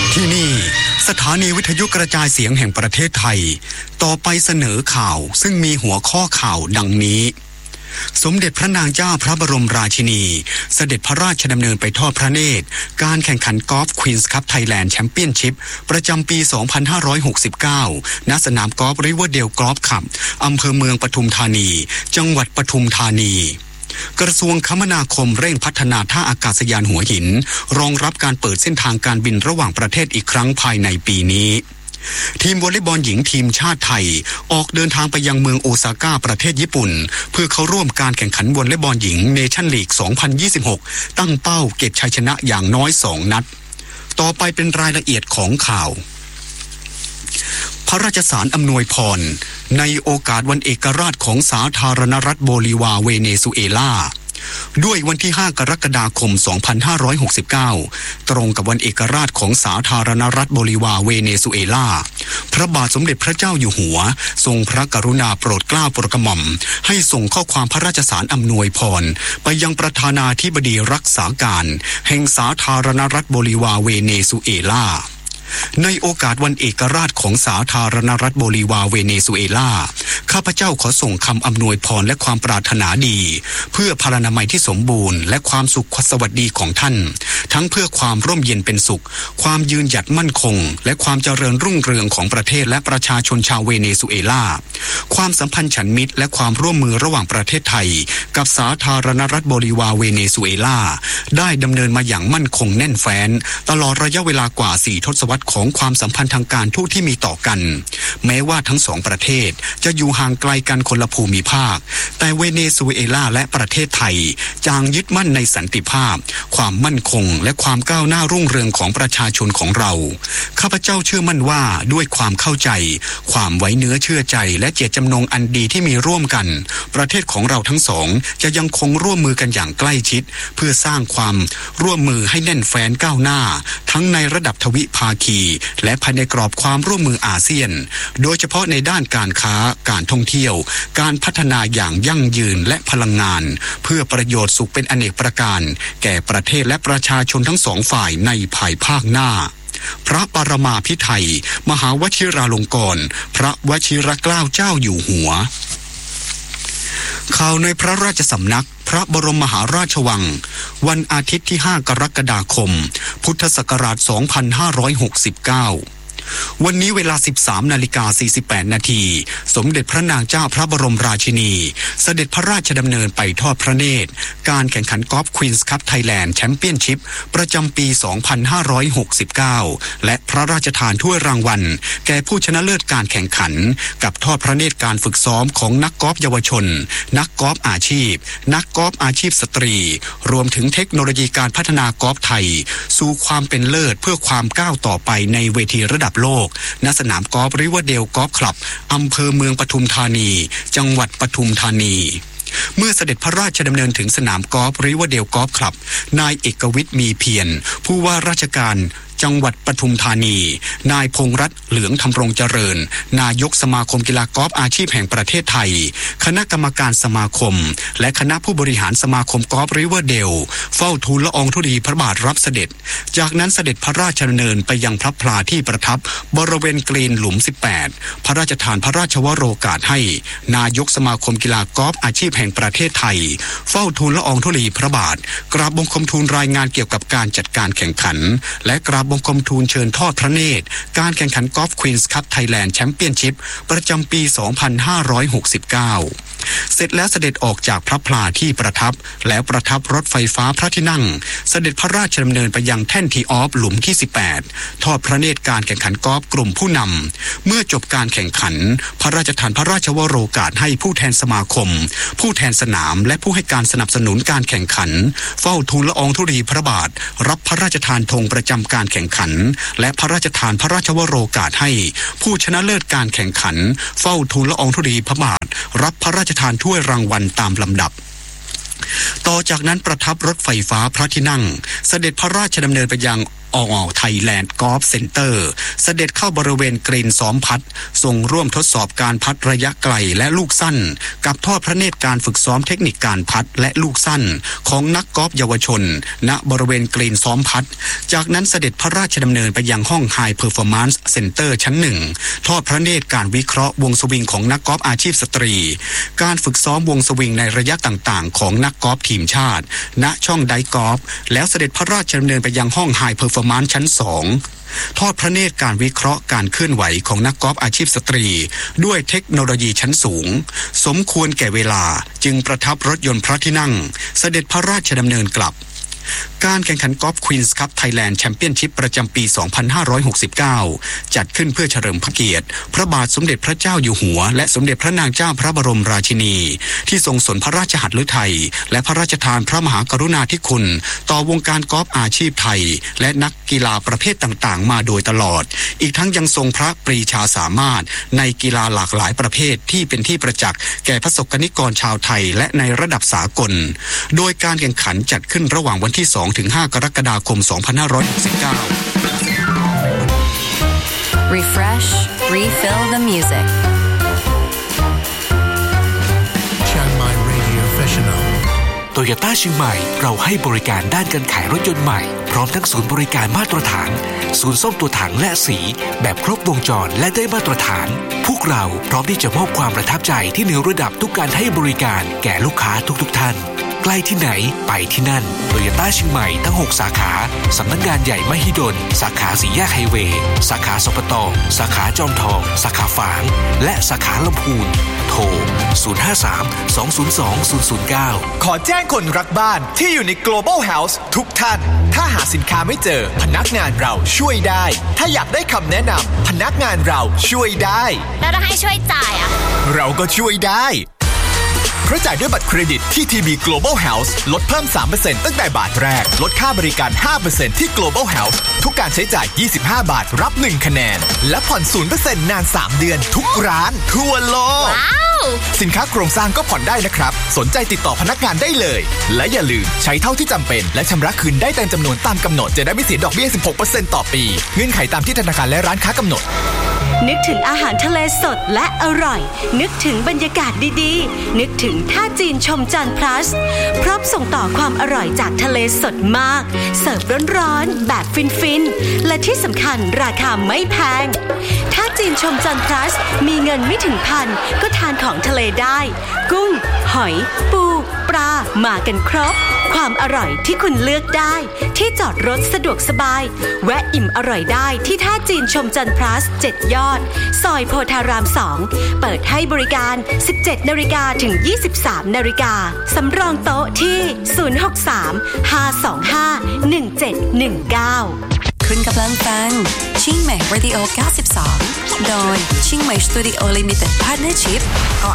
ที่นี่สถานีวิทยุกระจายเสียงแห่งประเทศไทยต่อไปเสนอข่าวซึ่งมีหัวข้อข่าวดังนี้สมเด็จพระนางเจ้าพระบรมราชินีเสด็จพระราชดำเนินไปทอดพระเนตรการแข่งขันกอล์ฟควีนส์คัพไทยแลนด์แชมเปี้ยนชิพประจำปี 2569 ณ สนามกอล์ฟริเวอร์เดลกอล์ฟคลับอำเภอเมืองปทุมธานีจังหวัดปทุมธานีกระทรวงคมนาคมเร่งพัฒนาท่าอากาศยานหัวหินรองรับการเปิดเส้นทางการบินระหว่างประเทศอีกครั้งภายในปีนี้ทีมวอลเลย์บอลหญิงทีมชาติไทยออกเดินทางไปยังเมืองโอซาก้าประเทศญี่ปุ่นเพื่อเข้าร่วมการแข่งขันวอลเลย์บอลหญิงเนชั่นลีก 2026 ตั้งเป้าเก็บชัยชนะอย่างน้อย 2 นัดต่อไปเป็นรายละเอียดของข่าวพระราชสารอำนวยพรในโอกาสวันเอกราชของสาธารณรัฐโบลิวาเวเนซุเอลาด้วยวันที่ 5 กรกฎาคม 2569 ตรงกับวันเอกราชของสาธารณรัฐโบลิวาเวเนซุเอลาพระบาทสมเด็จพระเจ้าอยู่หัวทรงพระกรุณาโปรดเกล้าโปรดกระหม่อมให้ส่งข้อความพระราชสารอำนวยพรไปยังประธานาธิบดีรักษาการแห่งสาธารณรัฐโบลิวาเวเนซุเอลาในโอกาสวันเอกราชของสาธารณรัฐโบลิวาเวเนซุเอลาข้าพเจ้าขอส่งคำอำนวยพรและความปรารถนาดีเพื่อพลานามัยที่สมบูรณ์และความสุขสวัสดีของท่านทั้งเพื่อความร่มเย็นเป็นสุขความยืนหยัดมั่นคงและความเจริญรุ่งเรืองของประเทศและประชาชนชาวเวเนซุเอลาความสัมพันธ์ฉันมิตรและความร่วมมือระหว่างประเทศไทยกับสาธารณรัฐโบลิวาเวเนซุเอลาได้ดำเนินมาอย่างมั่นคงแน่นแฟ้นตลอดระยะเวลากว่า4 ทศวรรษของความสัมพันธ์ทางการทูตที่มีต่อกันแม้ว่าทั้ง2 ประเทศจะอยู่ห่างไกลกันคนละภูมิภาคแต่เวเนซุเอลาและประเทศไทยจางยึดมั่นในสันติภาพความมั่นคงและความก้าวหน้ารุ่งเรืองของประชาชนของเราข้าพเจ้าเชื่อมั่นว่าด้วยความเข้าใจความไว้เนื้อเชื่อใจและเจตจำนงอันดีที่มีร่วมกันประเทศของเราทั้งสองจะยังคงร่วมมือกันอย่างใกล้ชิดเพื่อสร้างความร่วมมือให้แน่นแฟ้นก้าวหน้าทั้งในระดับทวิภาคีและภายในกรอบความร่วมมืออาเซียนโดยเฉพาะในด้านการค้าการท่องเที่ยวการพัฒนาอย่างยั่งยืนและพลังงานเพื่อประโยชน์สุขเป็นอเนกประการแก่ประเทศและประชาชนทั้ง2 ฝ่ายในภายภาคหน้าพระปรมาภิไธยมหาวชิราลงกรณ์พระวชิรเกล้าเจ้าอยู่หัวข่าวในพระราชสำนักพระบรมมหาราชวังวันอาทิตย์ที่ 5 กรกฎาคมพุทธศักราช 2569วันนี้เวลา 13:48 นาทีสมเด็จพระนางเจ้าพระบรมราชินีเสด็จพระราชดำเนินไปทอดพระเนตรการแข่งขันกอล์ฟควีนส์คัพไทยแลนด์แชมเปี้ยนชิพประจำปี 2569 และพระราชทานถ้วยรางวัลแก่ผู้ชนะเลิศการแข่งขันกับทอดพระเนตรการฝึกซ้อมของนักกอล์ฟเยาวชนนักกอล์ฟอาชีพนักกอล์ฟอาชีพสตรีรวมถึงเทคโนโลยีการพัฒนากอล์ฟไทยสู่ความเป็นเลิศเพื่อความก้าวต่อไปในเวทีระดับโลกณสนามกอล์ฟริเวอร์เดลกอล์ฟคลับอำเภอเมืองปทุมธานีจังหวัดปทุมธานีเมื่อเสด็จพระราชดำเนินถึงสนามกอล์ฟริเวอร์เดลกอล์ฟคลับนายเอกวิทย์มีเพียรผู้ว่าราชการจังหวัดปทุมธานีนายพงษ์รัตน์เหลืองธำรงเจริญนายกสมาคมกีฬากอล์ฟอาชีพแห่งประเทศไทยคณะกรรมการสมาคมและคณะผู้บริหารสมาคมกอล์ฟริเวอร์เดลเฝ้าทูลละอองธุลีพระบาทรับเสด็จจากนั้นเสด็จพระราชดำเนินไปยังพระพลาที่ประทับบริเวณกรีนหลุม 18 พระราชทานพระราชวโรกาสให้นายกสมาคมกีฬากอล์ฟอาชีพแห่งประเทศไทยเฝ้าทูลละอองธุลีพระบาทกราบบังคมทูลรายงานเกี่ยวกับการจัดการแข่งขันและกราบบังคมทูลเชิญทอดพระเนตรการแข่งขันกอล์ฟควีนส์คัพไทยแลนด์แชมเปี้ยนชิพประจำปี 2569 เสร็จแล้วเสด็จออกจากพระพลาที่ประทับแล้วประทับรถไฟฟ้าพระที่นั่งเสด็จพระราชดำเนินไปยังแท่นทีออฟหลุมที่ 18 ทอดพระเนตรการแข่งขันกอล์ฟกลุ่มผู้นำเมื่อจบการแข่งขันพระราชทานพระราชวโรกาสให้ผู้แทนสมาคมผู้แทนสนามและผู้ให้การสนับสนุนการแข่งขันเฝ้าทูลละอองธุลีพระบาทรับพระราชทานธงประจำการแข่งขันและพระราชทานพระราชวโรกาสให้ผู้ชนะเลิศการแข่งขันเฝ้าทูลละอองธุลีพระบาทรับพระราชทานถ้วยรางวัลตามลำดับต่อจากนั้นประทับรถไฟฟ้าพระที่นั่งเสด็จพระราชดำเนินไปยังไทยแลนด์กอล์ฟเซ็นเตอร์เสด็จเข้าบริเวณกรีนซ้อมพัดทรงร่วมทดสอบการพัดระยะไกลและลูกสั้นกับทอดพระเนตรการฝึกซ้อมเทคนิคการพัดและลูกสั้นของนักกอล์ฟเยาวชนณบริเวณกรีนซ้อมพัดจากนั้นเสด็จพระราชดำเนินไปยังห้อง High Performance Center ชั้นหนึ่งทอดพระเนตรการวิเคราะห์วงสวิงของนักกอล์ฟอาชีพสตรีการฝึกซ้อมวงสวิงในระยะต่างๆของนักกอล์ฟทีมชาติณช่องไดกอล์ฟแล้วเสด็จพระราชดำเนินไปยังห้อง High Performance ชั้น2ทอดพระเนตรการวิเคราะห์การเคลื่อนไหวของนักกอล์ฟอาชีพสตรีด้วยเทคโนโลยีชั้นสูงสมควรแก่เวลาจึงประทับรถยนต์พระที่นั่งเสด็จพระราชดำเนินกลับการแข่งขันกอล์ฟควีนส์คัพไทยแลนด์แชมเปี้ยนชิพประจำปี 2569 จัดขึ้นเพื่อเฉลิมพระเกียรติพระบาทสมเด็จพระเจ้าอยู่หัวและสมเด็จพระนางเจ้าพระบรมราชินีที่ทรงสนพระราชหัตถ์ฤทัยและพระราชทานพระมหากรุณาธิคุณต่อวงการกอล์ฟอาชีพไทยและนักกีฬาประเภทต่างๆมาโดยตลอดอีกทั้งยังทรงพระปรีชาสามารถในกีฬาหลากหลายประเภทที่เป็นที่ประจักษ์แก่ประสบกนิกรชาวไทยและในระดับสากลโดยการแข่งขันจัดขึ้นระหว่างวันที่ 2-5 กรกฎาคม 2569 Refresh, refill the music. Chiang Mai Radio Professional โตโยต้าเชียงใหม่เราให้บริการด้านการขายรถยนต์ใหม่พร้อมทั้งศูนย์บริการมาตรฐานศูนย์ซ่อมตัวถังและสีแบบครบวงจรและได้มาตรฐานพวกเราพร้อมที่จะมอบความประทับใจที่เหนือระดับทุกการให้บริการแก่ลูกค้าทุกท่านใกล้ที่ไหนไปที่นั่นโตโยต้าเชียงใหม่ทั้ง6สาขาสำนักงานใหญ่มหิดลสาขาสี่แยกไฮเวย์สาขาสปต.สาขาจอมทองสาขาฝางและสาขาลำพูนโทร 053-202-009 ขอแจ้งคนรักบ้านที่อยู่ใน Global House ทุกท่านถ้าหาสินค้าไม่เจอพนักงานเราช่วยได้ถ้าอยากได้คำแนะนำพนักงานเราช่วยได้แล้วถ้าให้ช่วยจ่ายเราก็ช่วยได้เพราะจ่ายด้วยบัตรเครดิตที่ TB Global House ลดเพิ่ม 3% ตั้งแต่บาทแรกลดค่าบริการ 5% ที่ Global House ทุกการใช้จ่าย25 บาทรับ1คะแนนและผ่อน 0% นาน3เดือนทุกร้านทั่วโลกสินค้าโครงสร้างก็ผ่อนได้นะครับสนใจติดต่อพนักงานได้เลยและอย่าลืมใช้เท่าที่จำเป็นและชำระคืนได้เต็มจำนวนตามกำหนดจะได้ไม่เสียดอกเบี้ย 16% ต่อปีเงื่อนไขตามที่ธนาคารและร้านค้ากำหนดนึกถึงอาหารทะเลสดและอร่อยนึกถึงบรรยากาศดีๆนึกถึงท่าจีนชมจันทร์ plus พร้อมส่งต่อความอร่อยจากทะเลสดมากเสิร์ฟร้อนๆแบบฟินๆและที่สำคัญราคาไม่แพงท่าจีนชมจันทร์ plus มีเงินไม่ถึงพันก็ทานของทะเลได้กุ้งหอยปูปลามากันครบความอร่อยที่คุณเลือกได้ที่จอดรถสะดวกสบายแวะอิ่มอร่อยได้ที่ท่าจีนชมจันทร์ plus 7 ยอดซอยโพธาราม 2เปิดให้บริการ 17:00 นถึง 23:00 นสำรองโต๊ะที่ 063-525-1719 คุณกำลังฟังชิงใหม่ Radio 92 โดยชิงใหม่ Studio Limited Partnership